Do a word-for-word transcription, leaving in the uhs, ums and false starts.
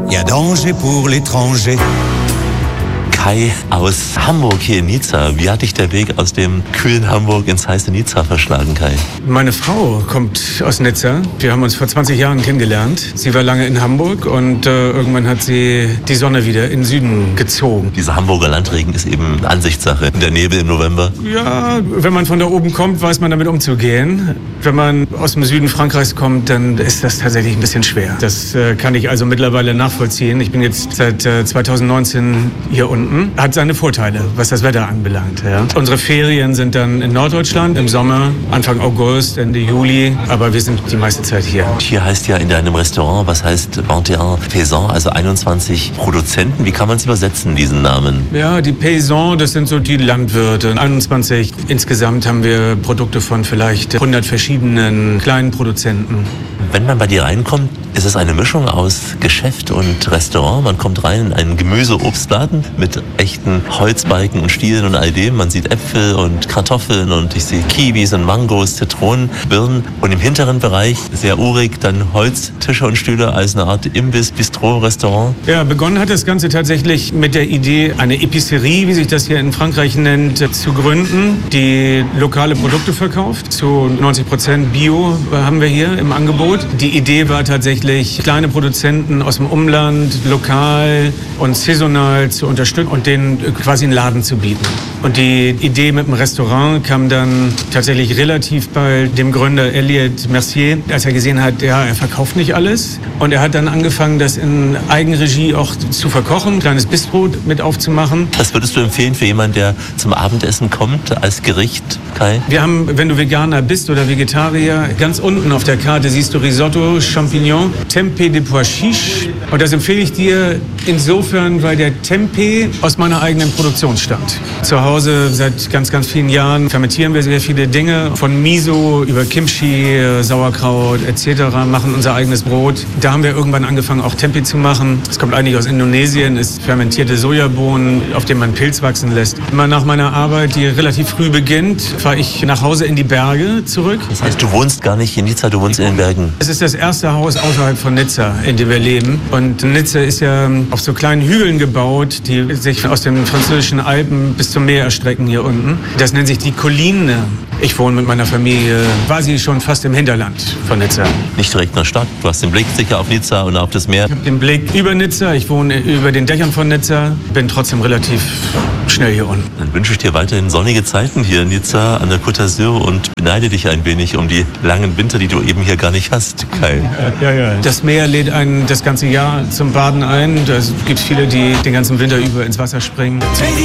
y a danger pour l'étranger. Kai aus Hamburg hier in Nizza. Wie hat dich der Weg aus dem kühlen Hamburg ins heiße Nizza verschlagen, Kai? Meine Frau kommt aus Nizza. Wir haben uns vor zwanzig Jahren kennengelernt. Sie war lange in Hamburg und äh, irgendwann hat sie die Sonne wieder in den Süden gezogen. Dieser Hamburger Landregen ist eben Ansichtssache. Der Nebel im November. Ja, wenn man von da oben kommt, weiß man damit umzugehen. Wenn man aus dem Süden Frankreichs kommt, dann ist das tatsächlich ein bisschen schwer. Das äh, kann ich also mittlerweile nachvollziehen. Ich bin jetzt seit äh, zweitausendneunzehn hier unten. Hat seine Vorteile, was das Wetter anbelangt. Ja. Unsere Ferien sind dann in Norddeutschland im Sommer, Anfang August, Ende Juli, aber wir sind die meiste Zeit hier. Hier heißt ja in deinem Restaurant, was heißt vingt et un Paysans, also einundzwanzig Produzenten. Wie kann man es übersetzen, diesen Namen? Ja, die Paysans, das sind so die Landwirte. einundzwanzig. Insgesamt haben wir Produkte von vielleicht hundert verschiedenen kleinen Produzenten. Wenn man bei dir reinkommt, ist es eine Mischung aus Geschäft und Restaurant. Man kommt rein in einen Gemüse-Obstladen mit echten Holzbalken und Stielen und all dem. Man sieht Äpfel und Kartoffeln und ich sehe Kiwis und Mangos, Zitronen, Birnen. Und im hinteren Bereich, sehr urig, dann Holztische und Stühle als eine Art Imbiss, Bistro, Restaurant. Ja, begonnen hat das Ganze tatsächlich mit der Idee, eine Epicerie, wie sich das hier in Frankreich nennt, zu gründen, die lokale Produkte verkauft. Zu neunzig Prozent Bio haben wir hier im Angebot. Die Idee war tatsächlich, kleine Produzenten aus dem Umland, lokal und saisonal zu unterstützen und denen quasi einen Laden zu bieten. Und die Idee mit dem Restaurant kam dann tatsächlich relativ bei dem Gründer Elliot Mercier, als er gesehen hat, ja, er verkauft nicht alles. Und er hat dann angefangen, das in Eigenregie auch zu verkochen, ein kleines Bistro mit aufzumachen. Was würdest du empfehlen für jemanden, der zum Abendessen kommt als Gericht, Kai? Wir haben, wenn du Veganer bist oder Vegetarier, ganz unten auf der Karte siehst du Risotto, Champignon, Tempeh de Pois Chiche. Und das empfehle ich dir insofern, weil der Tempeh aus meiner eigenen Produktion stammt. Zu Hause seit ganz, ganz vielen Jahren fermentieren wir sehr viele Dinge. Von Miso über Kimchi, Sauerkraut et cetera machen unser eigenes Brot. Da haben wir irgendwann angefangen, auch Tempeh zu machen. Es kommt eigentlich aus Indonesien, ist fermentierte Sojabohnen, auf denen man Pilz wachsen lässt. Immer nach meiner Arbeit, die relativ früh beginnt, fahre ich nach Hause in die Berge zurück. Das heißt, du wohnst gar nicht in Nizza, du wohnst in den Bergen. Es ist das erste Haus außerhalb von Nizza, in dem wir leben. Und Nizza ist ja auf so kleinen Hügeln gebaut, die sich aus den französischen Alpen bis zum Meer erstrecken hier unten. Das nennt sich die Colline. Ich wohne mit meiner Familie quasi schon fast im Hinterland von Nizza. Nicht direkt in der Stadt, du hast den Blick sicher auf Nizza und auf das Meer. Ich habe den Blick über Nizza, ich wohne über den Dächern von Nizza, bin trotzdem relativ schnell hier unten. Dann wünsche ich dir weiterhin sonnige Zeiten hier in Nizza an der Côte d'Azur und beneide dich ein wenig um die langen Winter, die du eben hier gar nicht hast, Kai. Ja, ja. Das Meer lädt einen das ganze Jahr zum Baden ein. Da gibt es viele, die den ganzen Winter über ins Wasser springen.